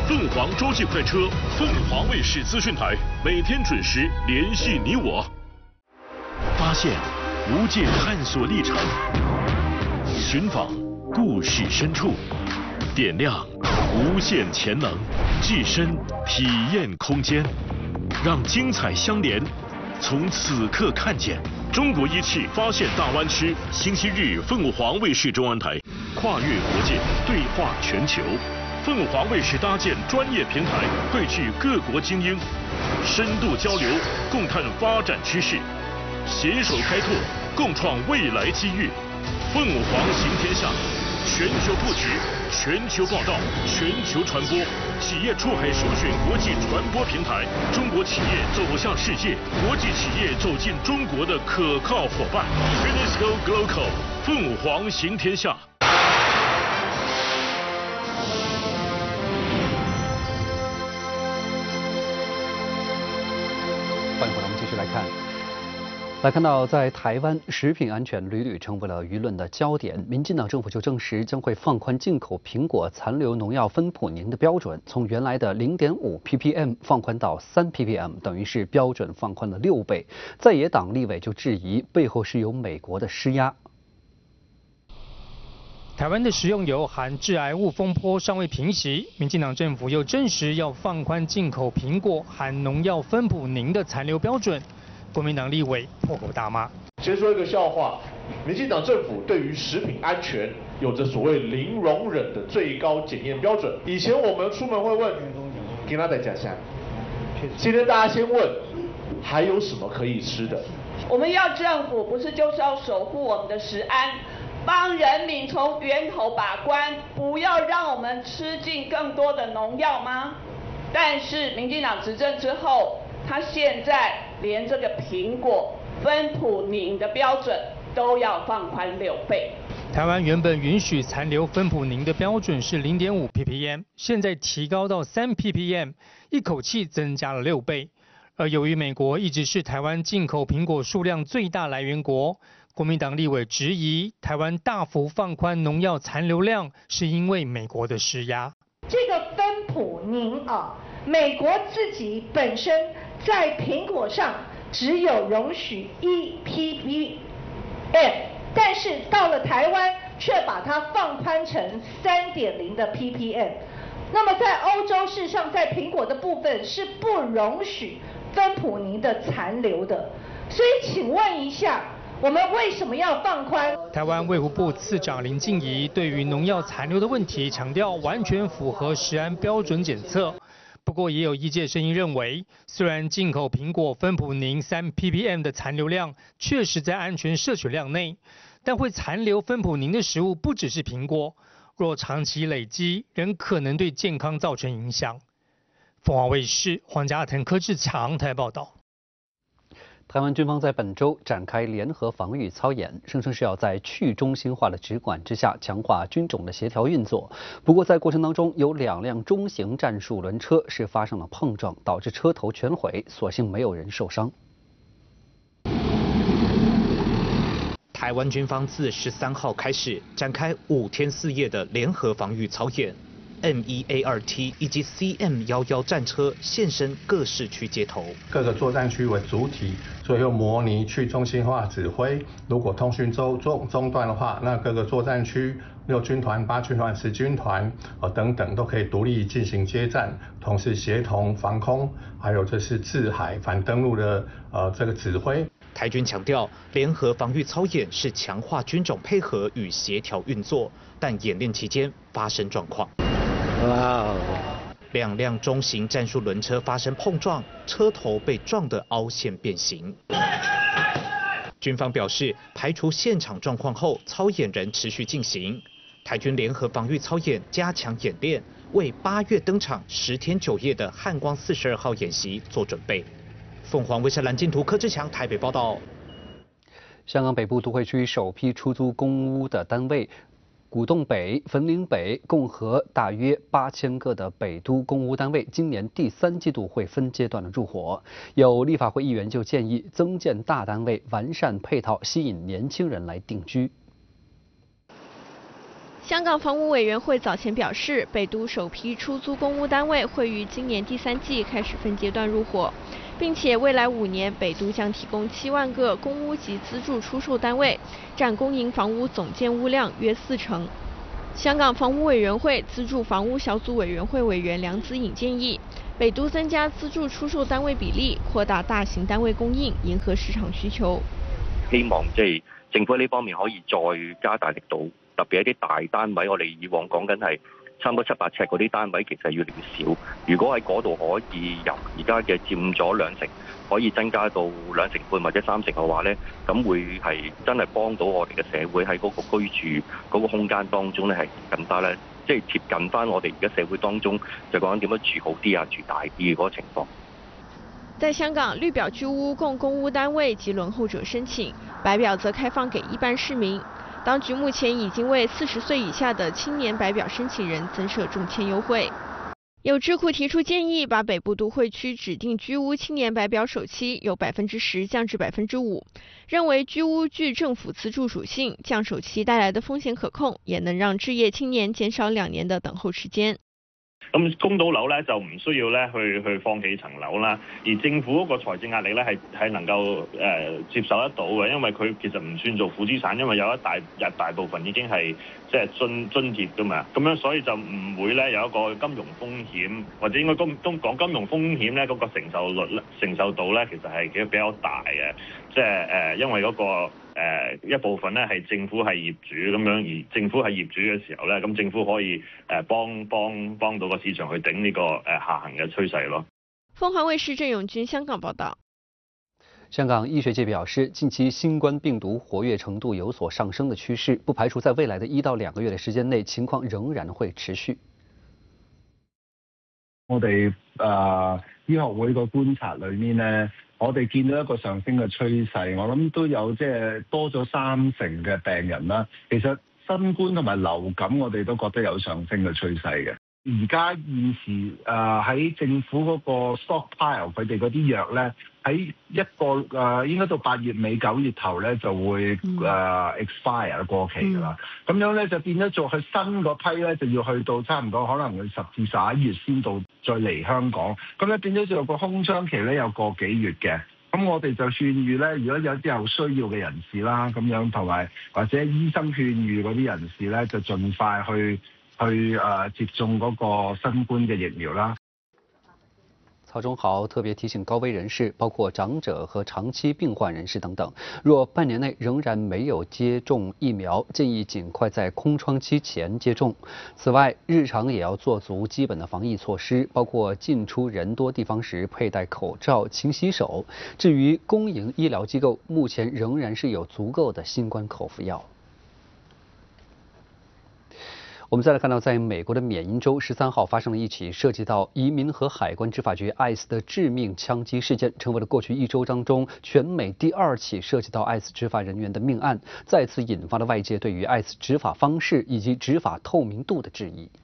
凤凰洲际快车，凤凰卫视资讯台，每天准时联系你我。发现无界探索历程，寻访故事深处，点亮无限潜能，置身体验空间，让精彩相连。从此刻看见中国仪器发现大湾区，星期日凤凰卫视中文台，跨越国界，对话全球。凤凰卫视搭建专业平台，汇聚各国精英，深度交流，共探发展趋势，携手开拓，共创未来机遇。凤凰行天下，全球布局，全球报道，全球传播，企业出海首选国际传播平台，中国企业走向世界，国际企业走进中国的可靠伙伴。UNESCO Global， 凤凰行天下。 欢迎回来，我们继续来看到，在台湾食品安全屡屡成为了舆论的焦点。民进党政府就证实将会放宽进口苹果残留农药芬普宁的标准，从原来的0.5 ppm 放宽到3 ppm， 等于是标准放宽了6倍。在野党立委就质疑背后是有美国的施压。 台湾的食用油含致癌物风波尚未平息，民进党政府又证实要放宽进口苹果含农药芬普宁的残留标准，国民党立委破口大骂。 先说一个笑话，民进党政府对于食品安全有着所谓零容忍的最高检验标准。以前我们出门会问，给他在家乡，今天大家先问，还有什么可以吃的？ 我们要政府不是就是要守护我们的食安？帮人民从源头把关，不要让我们吃进更多的农药吗？但是民进党执政之后，他现在连这个苹果芬普宁的标准都要放宽6倍。 台湾原本允许残留芬普宁的标准是0.5 ppm， 现在提高到3 ppm， 一口气增加了6倍。而由于美国一直是台湾进口苹果数量最大来源国，国民党立委质疑台湾大幅放宽农药残留量是因为美国的施压。 这个芬普宁美国自己本身在苹果上只有容许1 ppm， 但是到了台湾却把它放宽成3.0的 ppm。那么在欧洲，事实上在苹果的部分是不容许芬普宁的残留的。所以请问一下，我们为什么要放宽？ 台湾卫福部次长林静怡对于农药残留的问题强调，完全符合食安标准检测。不过也有业界声音认为，虽然进口苹果芬普宁3 ppm 的残留量确实在安全摄取量内，但会残留芬普宁的食物不只是苹果，若长期累积，仍可能对健康造成影响。凤凰卫视黄家腾、柯志强台报道。 台湾军方在本周展开联合防御操演，声称是要在去中心化的直管之下强化军种的协调运作。不过在过程当中，有2辆中型战术轮车是发生了碰撞，导致车头全毁，所幸没有人受伤。 台湾军方自13号开始展开5天4夜的联合防御操演。M1A2T 以及 CM11战车现身各市区街头， 各个作战区为主体，所以用模拟去中心化指挥。如果通讯中断的话，那各个作战区6军团、8军团、10军团等等都可以独立进行接战，同时协同防空，还有这是制海反登陆的这个指挥。 台军强调，联合防御操演是强化军种配合与协调运作，但演练期间发生状况。2辆中型战术轮车发生碰撞，车头被撞得凹陷变形。军方表示，排除现场状况后，操演仍持续进行。台军联合防御操演加强演练，为8月登场10天9夜的汉光42号演习做准备。凤凰卫视蓝镜图柯志强台北报道。 香港北部都会区首批出租公屋的单位古洞北、粉岭北共合大约8000个的北都公屋单位，今年第3季度会分阶段的入伙。有立法会议员就建议增建大单位，完善配套，吸引年轻人来定居。 香港房屋委员会早前表示，北都首批出租公屋单位会于今年第3季开始分阶段入伙，并且未来5年，北都将提供7万个公屋及资助出售单位，占公营房屋总建屋量约40%。香港房屋委员会资助房屋小组委员会委员梁子颖建议，北都增加資助出售單位比例，擴大大型單位供應，迎合市場需求。 希望政府喺呢方面可以再加大力度，特別一啲大單位，我哋以往講緊係差唔多700尺嗰啲單位，其實越嚟越少。如果喺嗰度可以由而家嘅佔咗2成，可以增加到2成半或者3成嘅話呢，咁會係真係幫到我哋嘅社會喺嗰個居住嗰個空間當中呢，係更加呢，即係貼近翻我哋而家社會當中就講緊點樣住好啲啊、住大啲嘅嗰個情況。 在香港，綠表居屋供公屋單位及輪候者申請，白表則開放給一般市民。當局目前已經為40歲以下的青年白表申請人增設中簽優惠。有智庫提出建議，把北部都會區指定居屋青年白表首期由10%降至5%，認為居屋具政府資助屬性，降首期帶來的風險可控，也能讓置業青年減少2年的等候時間。 咁供到樓咧就唔需要咧去放棄層樓啦，而政府嗰個財政壓力咧係能夠接受得到嘅，因為佢其實唔算做負資產，因為有一大部分已經係即係津貼㗎嘛，咁樣所以就唔會咧有一個金融風險，或者應該講金融風險咧嗰個承受度咧其實係比較大嘅，即係因為嗰個。一部分咧係政府係業主咁樣，而政府係業主嘅時候咧，咁政府可以幫到個市場去頂呢個下行嘅趨勢咯。 鳳凰衛視鄭永軍香港報道。 香港醫學界表示，近期新冠病毒活躍程度有所上升的趨勢，不排除在未來的1到2個月的時間內，情況仍然會持續。 我哋醫學會個觀察裏面呢，我哋見到一個上升嘅趨勢，我諗都有即係多咗3成嘅病人啦。其實新冠同埋流感，我哋都覺得有上升嘅趨勢嘅。而家現時喺政府嗰個 stockpile， 佢哋嗰啲藥咧，喺一個應該到8月尾9月頭咧就會expire 過期㗎啦。咁樣咧就變咗做佢新嗰批咧就要去到差唔多可能佢10至11月先到再嚟香港。咁咧變咗做個空窗期咧有個幾月嘅。咁我哋就勸喻咧，如果有啲有需要嘅人士啦，咁樣同埋或者醫生勸喻嗰啲人士咧，就盡快去接種嗰個新冠嘅疫苗啦。 曹忠豪特別提醒高危人士，包括長者和長期病患人士等等，若半年內仍然沒有接種疫苗，建議盡快在空窗期前接種。此外，日常也要做足基本的防疫措施，包括進出人多地方時佩戴口罩、勤洗手。至於公營醫療機構，目前仍然是有足夠的新冠口服藥。我們再來看到，在美國的緬因州13號發生了一起涉及到移民和海關執法局 ICE 的致命槍擊事件，成為了過去1周當中全美第2起涉及到 ICE 執法人員的命案，再次引發了外界對於 ICE 執法方式以及執法透明度的質疑。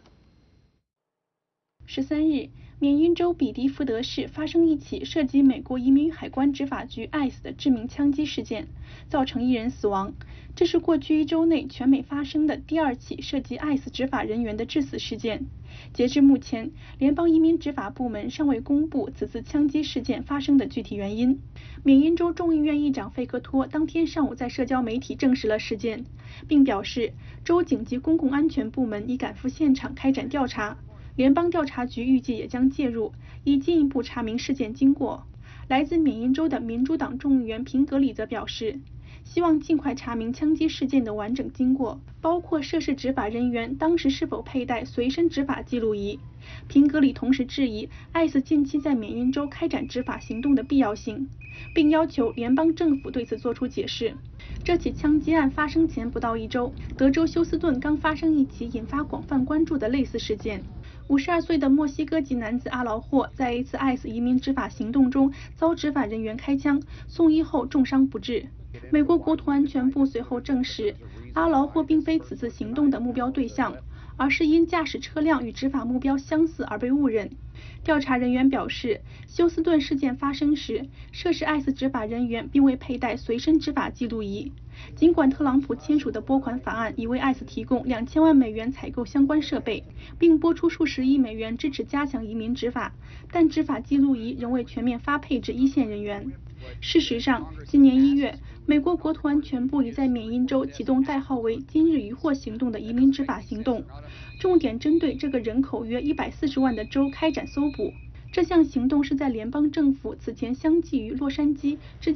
13日，緬因州比迪福德市發生一起涉及美國移民海關執法局 ICE 的致命槍擊事件，造成1人死亡。這是過去1周內全美發生的第2起涉及 ICE 執法人員的致死事件。截至目前，聯邦移民執法部門尚未公布此次槍擊事件發生的具體原因。緬因州眾議院議長費克托當天上午在社交媒體證實了事件，並表示州警及公共安全部門已趕赴現場開展調查。聯邦調查局預計也將介入，以進一步查明事件經過。來自緬因州的民主黨眾議員平格里則表示，希望盡快查明槍擊事件的完整經過，包括涉事執法人員當時是否佩戴隨身執法記錄儀。平格里同時質疑 ICE 近期在緬因州開展執法行動的必要性，並要求聯邦政府對此作出解釋。這起槍擊案發生前不到1周，德州休斯頓剛發生一起引發廣泛關注的類似事件。52歲的墨西哥籍男子阿勞霍在一次 ICE 移民執法行動中遭執法人員開槍，送醫後重傷不治。美國國土安全部隨後證實，阿勞霍並非此次行動的目標對象， 而是因驾驶车辆与执法目标相似而被误认。调查人员表示，休斯顿事件发生时，涉事ICE执法人员并未佩戴随身执法记录仪。尽管特朗普签署的拨款法案已为ICE提供2000万美元采购相关设备，并拨出数十亿美元支持加强移民执法，但执法记录仪仍未全面发配至一线人员。事实上，今年1月，美国国土安全部已在缅因州启动代号为“今日渔获行动”的移民执法行动，重点针对这个人口约140万的州开展搜捕。这项行动是在联邦政府此前相继于洛杉矶、芝